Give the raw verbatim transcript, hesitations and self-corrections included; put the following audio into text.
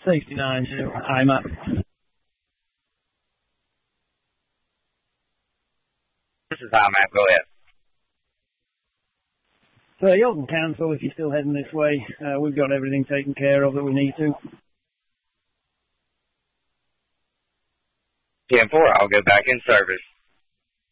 Safety nine, I'm up. This is IMAP, go ahead. So you can cancel if you're still heading this way. Uh, we've got everything taken care of that we need to. ten four, I'll go back in service.